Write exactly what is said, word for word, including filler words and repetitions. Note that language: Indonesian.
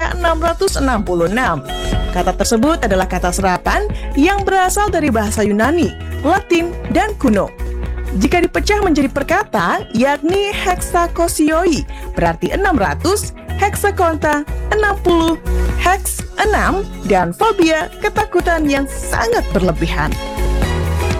hingga enam ratus enam puluh enam. Kata tersebut adalah kata serapan yang berasal dari bahasa Yunani, Latin, dan kuno. Jika dipecah menjadi perkata, yakni hexakosioi berarti enam ratus, hexakonta enam puluh, hex enam, dan fobia ketakutan yang sangat berlebihan.